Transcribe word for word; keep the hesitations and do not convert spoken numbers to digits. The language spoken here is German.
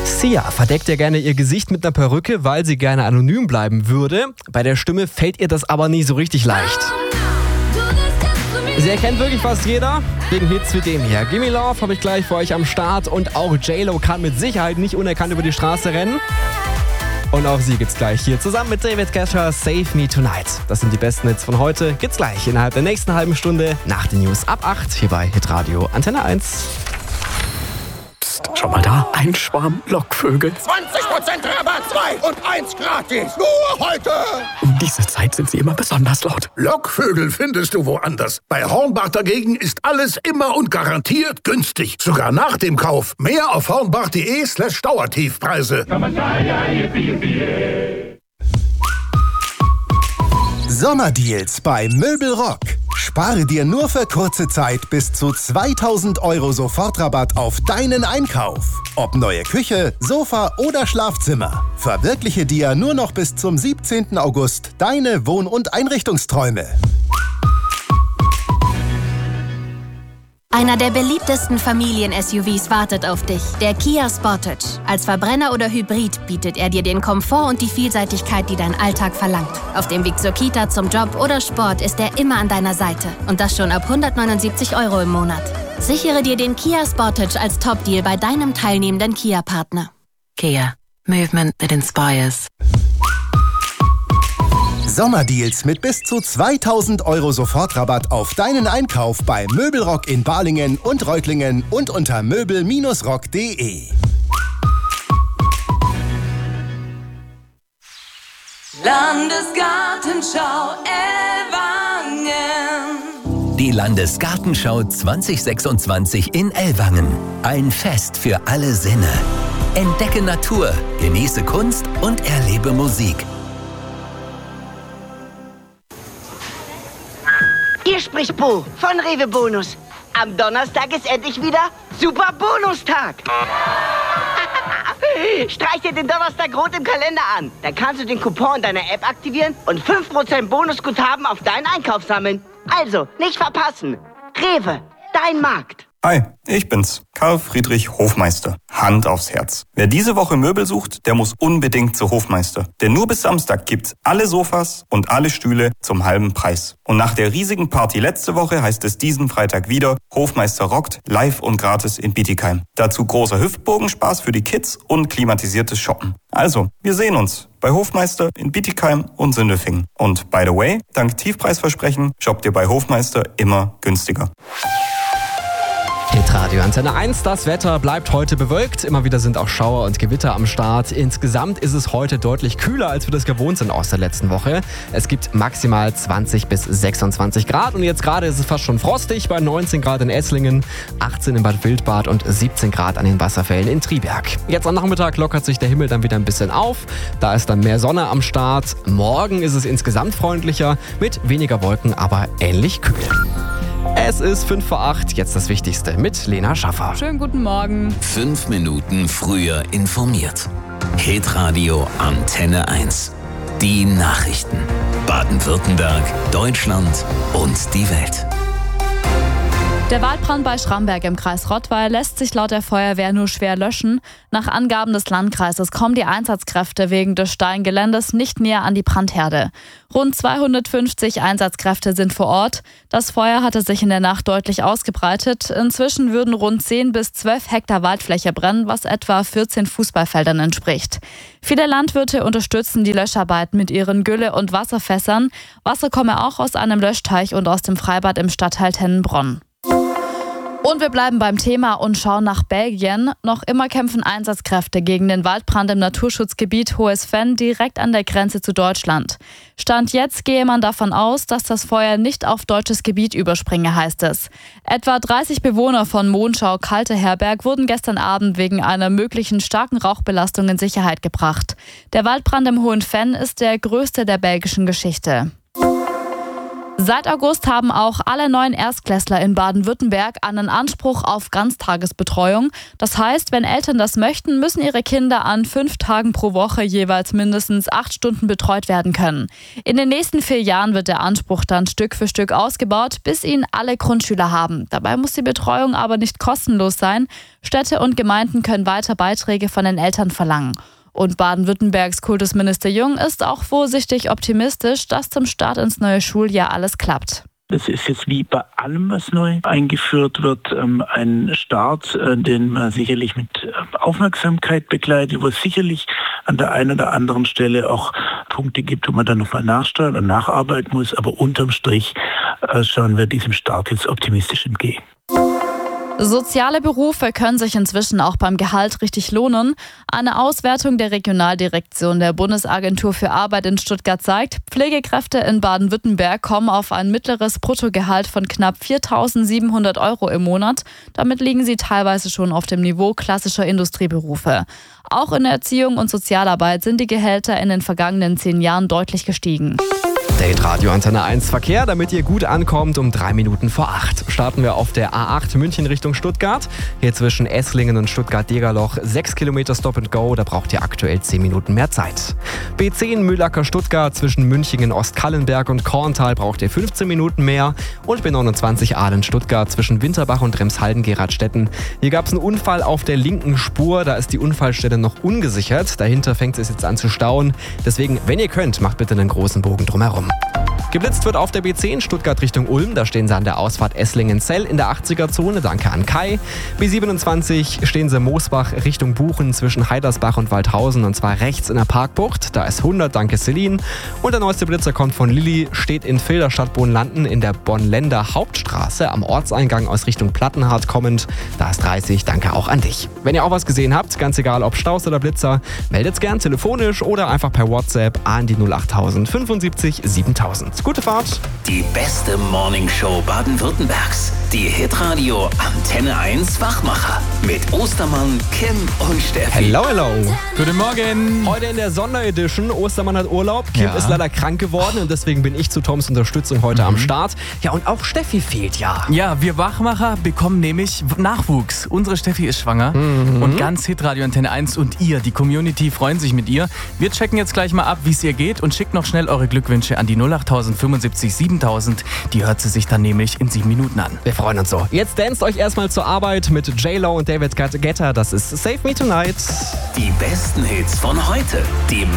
Sia verdeckt ja gerne ihr Gesicht mit einer Perücke, weil sie gerne anonym bleiben würde. Bei der Stimme fällt ihr das aber nie so richtig leicht. Sie erkennt wirklich fast jeder. Gegen Hits wie den hier. Gimme Love habe ich gleich für euch am Start. Und auch J-Lo kann mit Sicherheit nicht unerkannt über die Straße rennen. Und auch sie gibt's gleich hier zusammen mit David Guetta, Save Me Tonight. Das sind die besten Hits von heute. Gibt's gleich innerhalb der nächsten halben Stunde nach den News ab acht hier bei Hitradio Antenne eins. Psst, schau mal da. Ein Schwarm Lockvögel. zwanzig Prozent Rabatt, zwei und eins gratis. Nur heute. Um diese Zeit sind sie immer besonders laut. Lockvögel findest du woanders. Bei Hornbach dagegen ist alles immer und garantiert günstig. Sogar nach dem Kauf. Mehr auf hornbach.de slash Dauertiefpreise. Sommerdeals bei Möbelrock. Spare dir nur für kurze Zeit bis zu zweitausend Euro Sofortrabatt auf deinen Einkauf. Ob neue Küche, Sofa oder Schlafzimmer. Verwirkliche dir nur noch bis zum siebzehnten August deine Wohn- und Einrichtungsträume. Einer der beliebtesten Familien-S U Vs wartet auf dich, der Kia Sportage. Als Verbrenner oder Hybrid bietet er dir den Komfort und die Vielseitigkeit, die dein Alltag verlangt. Auf dem Weg zur Kita, zum Job oder Sport ist er immer an deiner Seite. Und das schon ab hundertneunundsiebzig Euro im Monat. Sichere dir den Kia Sportage als Top-Deal bei deinem teilnehmenden Kia-Partner. Kia. Movement that inspires. Sommerdeals mit bis zu zweitausend Euro Sofortrabatt auf deinen Einkauf bei Möbelrock in Balingen und Reutlingen und unter möbel Bindestrich rock punkt de. Landesgartenschau Ellwangen. Die Landesgartenschau zwanzig sechsundzwanzig in Ellwangen. Ein Fest für alle Sinne. Entdecke Natur, genieße Kunst und erlebe Musik. Hier spricht Bo von Rewe Bonus. Am Donnerstag ist endlich wieder Super Bonustag. Streich dir den Donnerstag rot im Kalender an. Dann kannst du den Coupon deiner App aktivieren und fünf Prozent Bonusguthaben auf deinen Einkauf sammeln. Also, nicht verpassen. Rewe, dein Markt. Hi, ich bin's, Karl Friedrich Hofmeister. Hand aufs Herz. Wer diese Woche Möbel sucht, der muss unbedingt zu Hofmeister. Denn nur bis Samstag gibt's alle Sofas und alle Stühle zum halben Preis. Und nach der riesigen Party letzte Woche heißt es diesen Freitag wieder, Hofmeister rockt, live und gratis in Bietigheim. Dazu großer Hüftbogenspaß für die Kids und klimatisiertes Shoppen. Also, wir sehen uns bei Hofmeister in Bietigheim und Sindelfingen. Und by the way, dank Tiefpreisversprechen shoppt ihr bei Hofmeister immer günstiger. Hitradio Antenne eins, das Wetter bleibt heute bewölkt. Immer wieder sind auch Schauer und Gewitter am Start. Insgesamt ist es heute deutlich kühler, als wir das gewohnt sind aus der letzten Woche. Es gibt maximal zwanzig bis sechsundzwanzig Grad und jetzt gerade ist es fast schon frostig bei neunzehn Grad in Esslingen, achtzehn in Bad Wildbad und siebzehn Grad an den Wasserfällen in Triberg. Jetzt am Nachmittag lockert sich der Himmel dann wieder ein bisschen auf. Da ist dann mehr Sonne am Start. Morgen ist es insgesamt freundlicher mit weniger Wolken, aber ähnlich kühl. Es ist fünf vor acht, jetzt das Wichtigste mit Lena Schaffer. Schönen guten Morgen. Fünf Minuten früher informiert. Hitradio Antenne eins. Die Nachrichten. Baden-Württemberg, Deutschland und die Welt. Der Waldbrand bei Schramberg im Kreis Rottweil lässt sich laut der Feuerwehr nur schwer löschen. Nach Angaben des Landkreises kommen die Einsatzkräfte wegen des steilen Geländes nicht näher an die Brandherde. Rund zweihundertfünfzig Einsatzkräfte sind vor Ort. Das Feuer hatte sich in der Nacht deutlich ausgebreitet. Inzwischen würden rund zehn bis zwölf Hektar Waldfläche brennen, was etwa vierzehn Fußballfeldern entspricht. Viele Landwirte unterstützen die Löscharbeiten mit ihren Gülle- und Wasserfässern. Wasser komme auch aus einem Löschteich und aus dem Freibad im Stadtteil Tennenbronn. Und wir bleiben beim Thema und schauen nach Belgien. Noch immer kämpfen Einsatzkräfte gegen den Waldbrand im Naturschutzgebiet Hohes Venn direkt an der Grenze zu Deutschland. Stand jetzt gehe man davon aus, dass das Feuer nicht auf deutsches Gebiet überspringe, heißt es. Etwa dreißig Bewohner von Monschau Kalte Herberg wurden gestern Abend wegen einer möglichen starken Rauchbelastung in Sicherheit gebracht. Der Waldbrand im Hohen Venn ist der größte der belgischen Geschichte. Seit August haben auch alle neuen Erstklässler in Baden-Württemberg einen Anspruch auf Ganztagesbetreuung. Das heißt, wenn Eltern das möchten, müssen ihre Kinder an fünf Tagen pro Woche jeweils mindestens acht Stunden betreut werden können. In den nächsten vier Jahren wird der Anspruch dann Stück für Stück ausgebaut, bis ihn alle Grundschüler haben. Dabei muss die Betreuung aber nicht kostenlos sein. Städte und Gemeinden können weiter Beiträge von den Eltern verlangen. Und Baden-Württembergs Kultusminister Jung ist auch vorsichtig optimistisch, dass zum Start ins neue Schuljahr alles klappt. Das ist jetzt wie bei allem, was neu eingeführt wird, ein Start, den man sicherlich mit Aufmerksamkeit begleitet, wo es sicherlich an der einen oder anderen Stelle auch Punkte gibt, wo man dann nochmal nachsteuern und nacharbeiten muss. Aber unterm Strich schauen wir diesem Start jetzt optimistisch entgegen. Soziale Berufe können sich inzwischen auch beim Gehalt richtig lohnen. Eine Auswertung der Regionaldirektion der Bundesagentur für Arbeit in Stuttgart zeigt, Pflegekräfte in Baden-Württemberg kommen auf ein mittleres Bruttogehalt von knapp viertausendsiebenhundert Euro im Monat. Damit liegen sie teilweise schon auf dem Niveau klassischer Industrieberufe. Auch in der Erziehung und Sozialarbeit sind die Gehälter in den vergangenen zehn Jahren deutlich gestiegen. Date Radio Antenne eins Verkehr, damit ihr gut ankommt, um drei Minuten vor acht. Starten wir auf der A acht München Richtung Stuttgart. Hier zwischen Esslingen und Stuttgart-Degerloch sechs Kilometer Stop and Go, da braucht ihr aktuell zehn Minuten mehr Zeit. B zehn Mühlacker Stuttgart zwischen Münchingen Ostkallenberg und Korntal braucht ihr fünfzehn Minuten mehr. Und B neunundzwanzig Ahlen Stuttgart zwischen Winterbach und Remshalden-Geradstetten. Hier gab es einen Unfall auf der linken Spur, da ist die Unfallstelle noch ungesichert. Dahinter fängt es jetzt an zu stauen. Deswegen, wenn ihr könnt, macht bitte einen großen Bogen drumherum. Geblitzt wird auf der B zehn Stuttgart Richtung Ulm. Da stehen sie an der Ausfahrt Esslingen-Zell in der achtziger-Zone. Danke an Kai. B siebenundzwanzig stehen sie Moosbach Richtung Buchen zwischen Heidersbach und Waldhausen. Und zwar rechts in der Parkbucht. Da ist hundert. Danke Celine. Und der neueste Blitzer kommt von Lilly. Steht in Filderstadt-Bohnlanden in der Bonn-Länder Hauptstraße am Ortseingang aus Richtung Plattenhardt kommend. Da ist dreißig. Danke auch an dich. Wenn ihr auch was gesehen habt, ganz egal ob Staus oder Blitzer, meldet's gern telefonisch oder einfach per WhatsApp an die null achttausend fünfundsiebzig siebentausend. Gute Fahrt. Die beste Morningshow Baden-Württembergs. Die Hitradio Antenne eins Wachmacher. Mit Ostermann, Kim und Steffi. Hello, hello. Guten Morgen. Heute in der Sonderedition. Ostermann hat Urlaub. Kim Ja. ist leider krank geworden und deswegen bin ich zu Toms Unterstützung heute Mhm. am Start. Ja, und auch Steffi fehlt ja. Ja, wir Wachmacher bekommen nämlich Nachwuchs. Unsere Steffi ist schwanger Mhm. und ganz Hitradio Antenne eins und ihr, die Community, freuen sich mit ihr. Wir checken jetzt gleich mal ab, wie es ihr geht und schickt noch schnell eure Glückwünsche an die null achttausend fünfundsiebzig siebentausend. Die hört sie sich dann nämlich in sieben Minuten an. Wir freuen uns so. Jetzt danst euch erstmal zur Arbeit mit J-Lo und David Guetta. Das ist Save Me Tonight. Die besten Hits von heute. Die